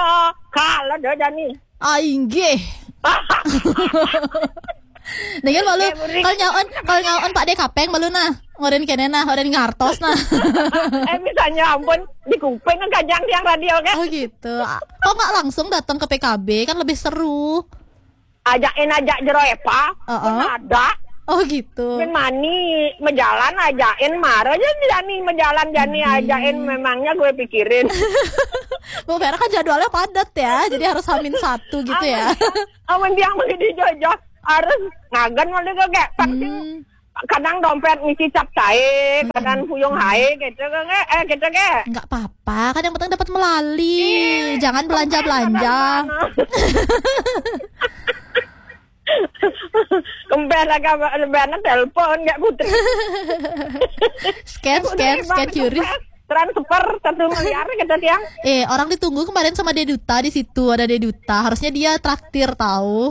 Kalau dah jani. Inggih. Dengan malu kalau nyaon Pak De Kapeng malu nah. Ngoren kene nah, ngoren ngartos nah. Misalnya ampun di kuping kan kajang tiang radio kan. Oh gitu. Kok nggak langsung datang ke PKB kan lebih seru. Ajak jero Epa. Ada. Oh gitu. Ben mani menjalan ajain marah aja jani menjalan jani ajain memangnya gue pikirin. Bu Vera kan jadwalnya padat ya, jadi harus H-1 gitu ya. Awan dia mau dijojok harus ngagan mau kayak vaksin. Kadang dompet ngisi cap cair, kadang puyung hae gitu gitu ke. Enggak apa-apa, kan yang penting dapat melalui. Jangan belanja-belanja. Kembali lebaran telepon nggak putri. Scan QRIS. Transfer 1 miliar kita tiang. Orang ditunggu kemarin sama Deduta di situ, ada Deduta. Harusnya dia traktir tahu.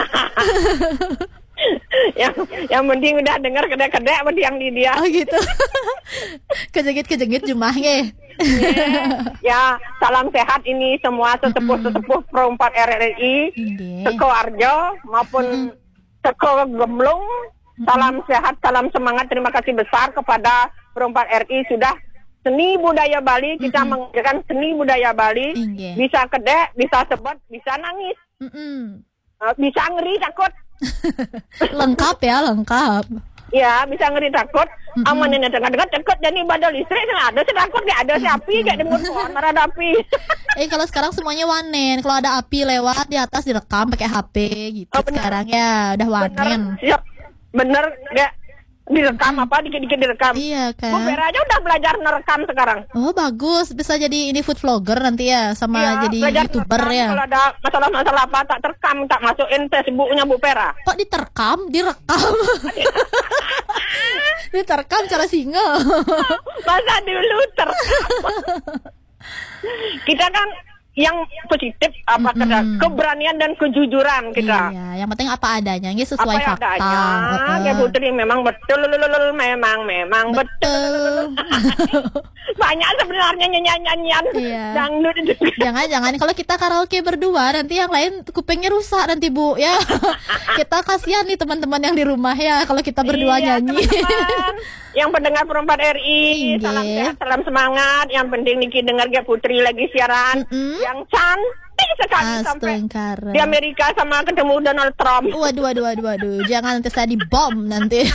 yang penting udah dengar kedek-kedek yang di dia. Oh gitu. Kejengit jumahnya. Ya, salam sehat ini semua sesepuh perempat RRI, Teko Arjo maupun Teko Gemblung. Salam sehat, salam semangat. Terima kasih besar kepada perempat RI sudah seni budaya Bali. Kita mengajarkan seni budaya Bali. Bisa kedek, bisa sebut, bisa nangis, bisa ngeri takut. Lengkap. Ya, bisa ngeri takut. Aman ini tengah-tengah takut jadi badal listrik ada takut gak ada si api gak dengar marah ada api. Kalau sekarang semuanya wanen. Kalau ada api lewat di atas direkam pakai HP gitu. Sekarang ya udah wanen. Bener gak direkam dikit-dikit direkam. Iya kan. Bu Vera aja udah belajar nerekam sekarang. Oh bagus, bisa jadi ini food vlogger nanti ya sama jadi YouTuber ya. Kalau ada masalah-masalah apa tak terekam, tak masukin Facebooknya Bu Vera. Kok direkam? Diterkam cara single. Masa dulu terekam. Kita kan yang positif keberanian dan kejujuran kita. Iya, yang penting apa adanya, sesuai apa fakta. Ya Putri memang betul, memang betul. Banyak sebenarnya nyanyian dangdut itu. Jangan kalau kita karaoke berdua nanti yang lain kupingnya rusak nanti Bu ya. Kita kasihan nih teman-teman yang di rumah ya kalau kita berdua nyanyi. Teman-teman yang pendengar perempat RI, salam sehat, salam semangat. Yang penting Niki dengar Gak Putri lagi siaran yang cantik sekali sampai di Amerika sama ketemu Donald Trump. Waduh, jangan nanti saya dibom nanti.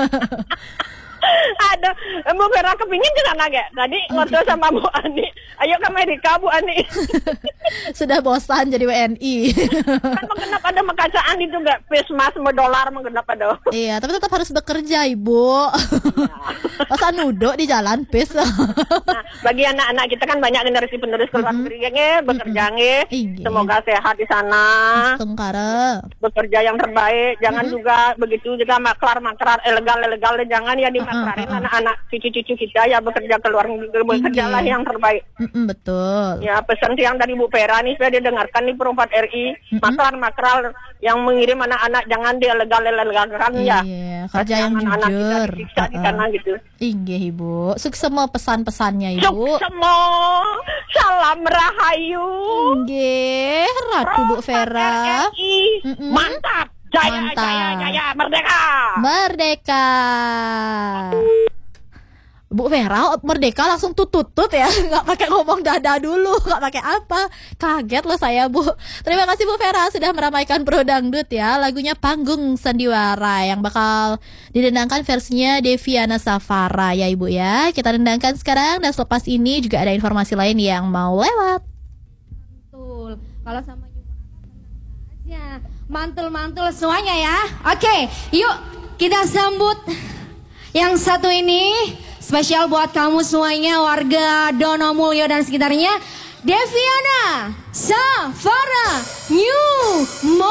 Ada Bu Vera kepingin ke sana gak? Tadi ngobrol sama Bu Ani. Ayo ke Amerika Bu Ani. Sudah bosan jadi WNI. Kan menggenap ada makasaan itu gak? Pismas $1 menggenap ada. Iya, tapi tetap harus bekerja Ibu. Masa nuduk di jalan pis. Nah, bagi anak-anak kita kan banyak generasi penerus keluar negeri bekerja Semoga sehat di sana. Bekerja yang terbaik. Jangan juga begitu kita maklar ilegal jangan ya dimaklarin anak-anak cucu-cucu kita ya bekerja keluar negeri bekerjalah yang terbaik. Betul. Ya pesan siang dari Bu Vera nih saya didengarkan di perempat RI maklar yang mengirim anak-anak jangan dilegalkan ya. Kerja yang anak-anak jujur. Kita disiksa di sana gitu. Ibu. Sukses semua pesan-pesannya Ibu. Sukses semua. Salam rahayu. Ratu Bu Vera. Mantap. Jaya, merdeka. Bu Vera merdeka langsung tutut ya, nggak pakai ngomong dada dulu, nggak pakai apa, kaget loh saya Bu. Terima kasih Bu Vera sudah meramaikan Pro Dangdut ya, lagunya Panggung Sandiwara yang bakal didendangkan versinya Deviana Safara ya Ibu ya. Kita dendangkan sekarang dan selepas ini juga ada informasi lain yang mau lewat. Betul, kalau sama aja mantul semuanya ya. Oke, yuk kita sambut yang satu ini. Spesial buat kamu semuanya warga Donomulyo dan sekitarnya. Deviana Safara New